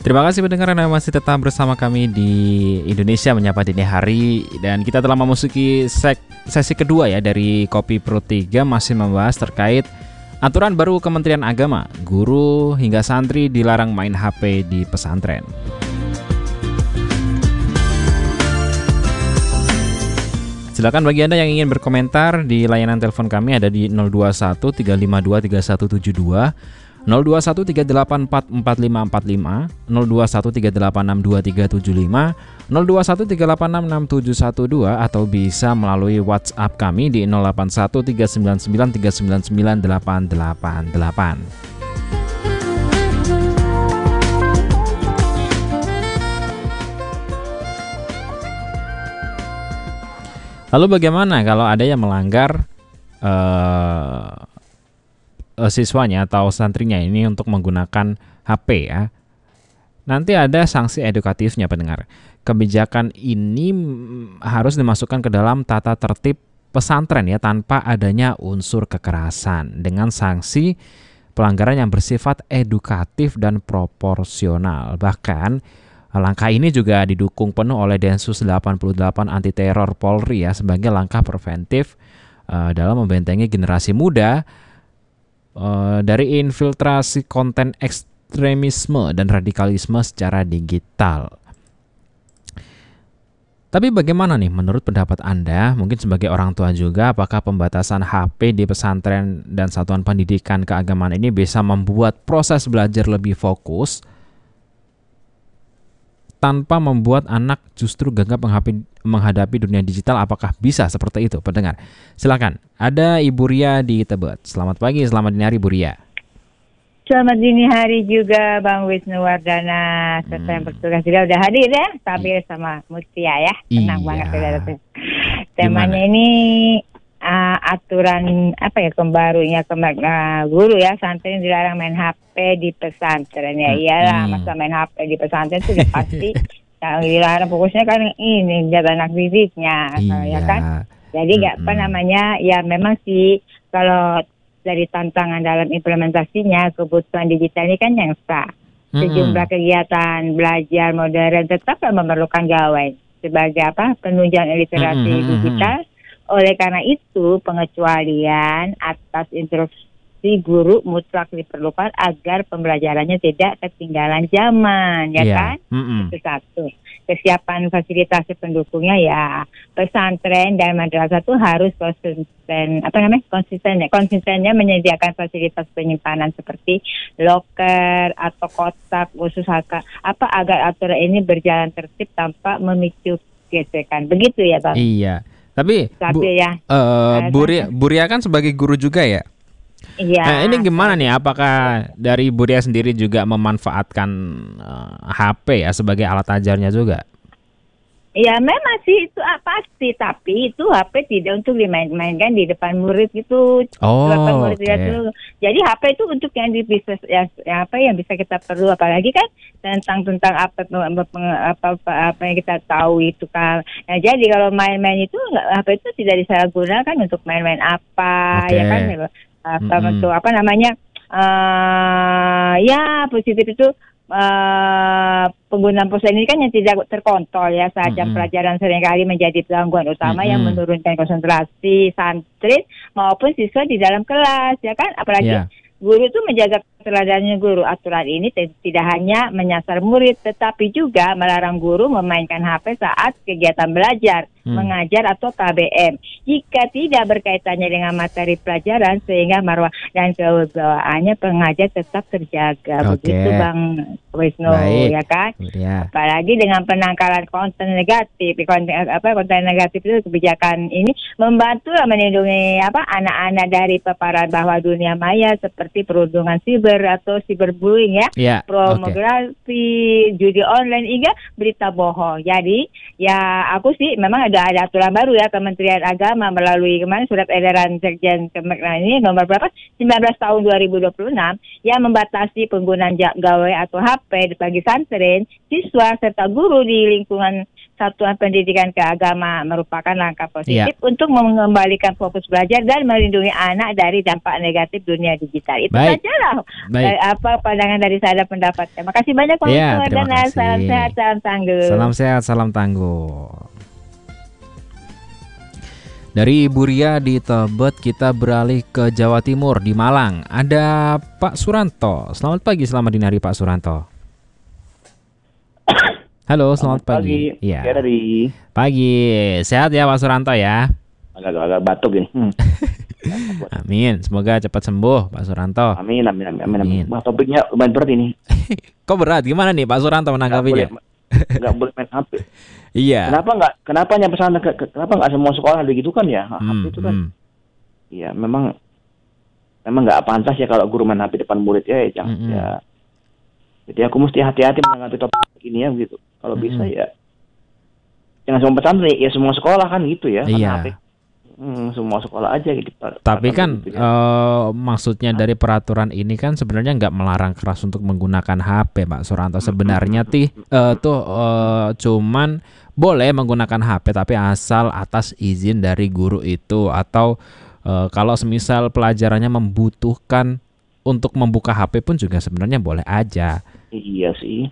Terima kasih pendengar Anda masih tetap bersama kami di Indonesia Menyapa Dini Hari. Dan kita telah memasuki sesi kedua ya dari Kopi Pro 3, masih membahas terkait aturan baru Kementerian Agama. Guru hingga santri dilarang main HP di pesantren. Silakan bagi Anda yang ingin berkomentar di layanan telepon kami ada di 021 352 3172, 021 384 4545, 021 386 2375, 021 386 6712, atau bisa melalui WhatsApp kami di 081 399 399 888. Lalu bagaimana kalau ada yang melanggar siswanya atau santrinya ini untuk menggunakan HP ya? Nanti ada sanksi edukatifnya pendengar. Kebijakan ini harus dimasukkan ke dalam tata tertib pesantren ya, tanpa adanya unsur kekerasan, dengan sanksi pelanggaran yang bersifat edukatif dan proporsional. Bahkan langkah ini juga didukung penuh oleh Densus 88 Anti Teror Polri ya, sebagai langkah preventif dalam membentengi generasi muda dari infiltrasi konten ekstremisme dan radikalisme secara digital. Tapi bagaimana nih menurut pendapat Anda, mungkin sebagai orang tua juga, apakah pembatasan HP di pesantren dan satuan pendidikan keagamaan ini bisa membuat proses belajar lebih fokus tanpa membuat anak justru gagap menghadapi dunia digital? Apakah bisa seperti itu, pendengar? Silakan. Ada Ibu Ria di Tebet. Selamat pagi, selamat dini hari Bu Ria. Selamat dini hari juga Bang Wisnu Wardana, serta yang bertugas juga udah hadir ya, Tabir sama Mutia ya. Senang banget udah datang. Temanya ini aturan apa ya, pembarunya guru ya, santri dilarang main HP di pesantren ya. Iyalah, masa main HP di pesantren itu udah pasti yang dilarang, fokusnya kan ini jaga anak didiknya ya kan. Jadi apa namanya ya, memang sih kalau dari tantangan dalam implementasinya, kebutuhan digital ini kan yang sah. Sejumlah kegiatan belajar modern tetap memerlukan gawai sebagai apa, penunjang literasi digital. Oleh karena itu, pengecualian atas instruksi guru mutlak diperlukan agar pembelajarannya tidak ketinggalan zaman, ya kan? Itu satu. Kesiapan fasilitas pendukungnya ya, pesantren dan madrasah itu harus konsistennya menyediakan fasilitas penyimpanan seperti loker atau kotak khusus agar aturan ini berjalan tertib tanpa memicu gesekan. Begitu ya, Bang? Iya. Tapi Bu Ria kan sebagai guru juga ya? Iya. Nah, ini gimana nih? Apakah dari Bu Ria sendiri juga memanfaatkan HP ya sebagai alat ajarnya juga? Ya memang sih itu pasti, tapi itu HP tidak untuk dimain-mainkan di depan murid gitu. Depan murid itu. Jadi HP itu untuk yang bisa yang bisa kita perlu, apalagi kan tentang apa yang kita tahu itu kan. Nah, jadi kalau main-main itu HP itu tidak disalahgunakan untuk main-main apa, ya kan? Untuk apa namanya? Ya positif itu. Penggunaan ponsel ini kan yang tidak terkontrol ya, saat jam pelajaran seringkali menjadi gangguan utama yang menurunkan konsentrasi santri maupun siswa di dalam kelas, ya kan? Apalagi guru itu menjaga keteladanan guru. Aturan ini tidak hanya menyasar murid, tetapi juga melarang guru memainkan HP saat kegiatan belajar, mengajar atau KBM jika tidak berkaitannya dengan materi pelajaran, sehingga marwah dan kewibawaannya pengajar tetap terjaga. Begitu Bang Wisnu, ya kan? Apalagi dengan penangkalan konten negatif. Konten negatif itu, kebijakan ini membantu melindungi anak-anak dari paparan bahwa dunia maya seperti perundungan siber atau cyberbullying ya, pornografi, judi online hingga berita bohong. Jadi ya aku sih memang ada aturan baru ya, Kementerian Agama melalui kemarin surat edaran Sekjen Kementerian ini nomor berapa 19 tahun 2026 yang membatasi penggunaan gawai atau HP bagi santri, siswa serta guru di lingkungan satuan pendidikan keagama merupakan langkah positif untuk mengembalikan fokus belajar dan melindungi anak dari dampak negatif dunia digital. Itu sajalah pandangan dari saya dan pendapat. Terima kasih banyak Pak Wisnu. Salam sehat, salam tangguh. Salam sehat, salam tangguh. Dari Ibu Ria di Tebet kita beralih ke Jawa Timur di Malang. Ada Pak Suranto. Selamat pagi, selamat dini hari Pak Suranto. Halo, selamat pagi. Iya. Dari pagi. Sehat ya Pak Suranto ya? Agak batuk ini. Amin. Semoga cepat sembuh Pak Suranto. Amin. Wah, topiknya lumayan berat ini. Kok berat? Gimana nih Pak Suranto menanggapinya? Nggak boleh main HP. Iya. Kenapa nggak semua sekolah begitu kan ya? HP itu kan. Iya, memang nggak pantas ya kalau guru main HP depan murid ya. Ya. Jadi aku mesti hati-hati menanggapi topik ini ya begitu. Kalau bisa ya jangan semua pesantren ya, semua sekolah kan gitu ya. Iya. HP. Semua sekolah aja gitu. Tapi kan gitu, ya. Maksudnya dari peraturan ini kan sebenarnya nggak melarang keras untuk menggunakan HP, Pak Suranto. Sebenarnya cuman boleh menggunakan HP tapi asal atas izin dari guru itu, atau kalau semisal pelajarannya membutuhkan untuk membuka HP pun juga sebenarnya boleh aja. Iya sih.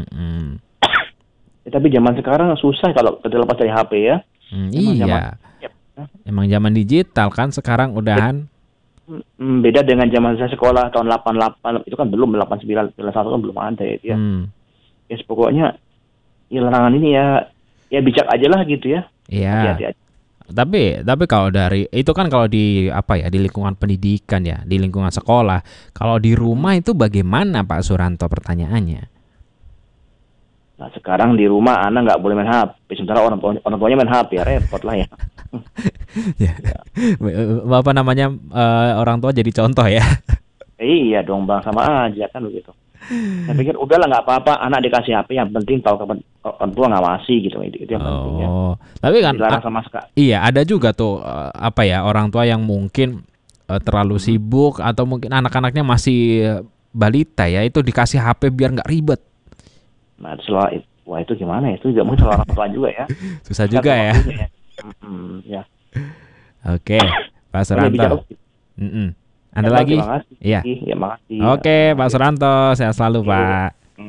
Ya, tapi zaman sekarang susah kalau terlepas dari HP ya. Iya. Emang zaman digital kan sekarang udahan. Beda dengan zaman saya sekolah tahun 88, itu kan belum, 89, 91 kan belum ada ya. Ya pokoknya ya larangan ini ya bijak aja lah gitu ya. Iya. Hati-hati aja. Tapi kalau dari itu kan kalau di di lingkungan pendidikan ya, di lingkungan sekolah. Kalau di rumah itu bagaimana Pak Suranto pertanyaannya? Nah sekarang di rumah anak nggak boleh main HP, sementara orang tuanya main HP, ya repot lah ya. Ya. Bapak namanya orang tua jadi contoh ya. Iya dong Bang, sama aja kan begitu. Saya pikir udahlah nggak apa-apa, anak dikasih HP, yang penting tahu kapan orang tua ngawasi gitu, itu yang penting ya. Tapi kan sama iya ada juga tuh orang tua yang mungkin terlalu sibuk atau mungkin anak-anaknya masih balita ya, itu dikasih HP biar nggak ribet. Nah, wah itu gimana? Itu juga mungkin salah orang tua juga ya. Susah juga ya. Ya. Oke, Pak Suranto. Anda lagi? Iya. Ya, makasih. Oke, Pak Suranto, sehat selalu, Pak.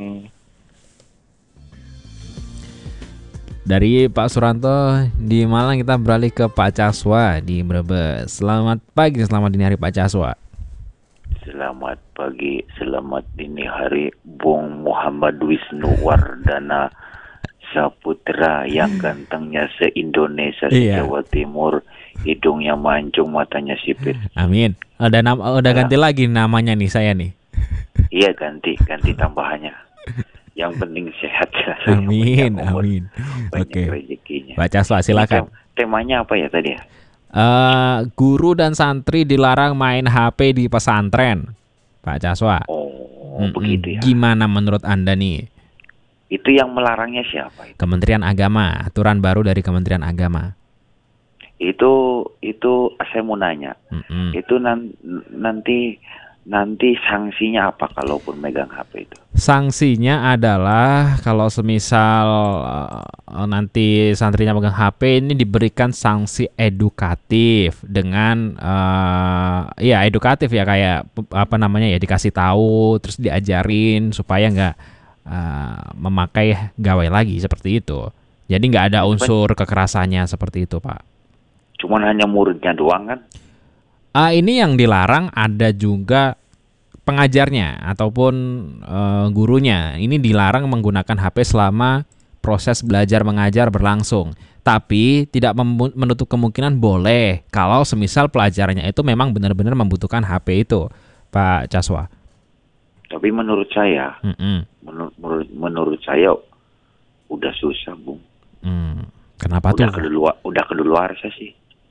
Dari Pak Suranto di Malang kita beralih ke Pak Caswa di Brebes. Selamat pagi, selamat dini hari Pak Caswa. Selamat pagi, selamat dini hari Bung Muhammad Wisnu Wardana Saputra yang gantengnya se-Indonesia, se-Jawa Timur, hidungnya mancung, matanya sipit. Amin. Udah ganti lagi namanya nih saya nih. Iya, ganti tambahannya. Yang penting sehat. Amin. Oke. Pak Caswa silakan. Temanya apa ya tadi ya? Guru dan santri dilarang main HP di pesantren, Pak Caswa. Begitu ya. Gimana menurut Anda nih? Itu yang melarangnya siapa? Kementerian Agama, aturan baru dari Kementerian Agama. Itu saya mau nanya. Itu nanti sanksinya apa kalaupun megang HP itu? Sanksinya adalah kalau semisal nanti santrinya megang HP, ini diberikan sanksi edukatif dengan edukatif ya, kayak dikasih tahu terus diajarin supaya nggak memakai gawai lagi seperti itu. Jadi nggak ada unsur kekerasannya seperti itu, Pak. Cuman hanya muridnya doang kan? Ini yang dilarang ada juga pengajarnya ataupun gurunya. Ini dilarang menggunakan HP selama proses belajar mengajar berlangsung. Tapi tidak menutup kemungkinan boleh kalau semisal pelajarannya itu memang benar-benar membutuhkan HP itu, Pak Caswa. Tapi menurut saya, menurut saya udah susah, Bung. Kenapa tuh? Udah keluar sih.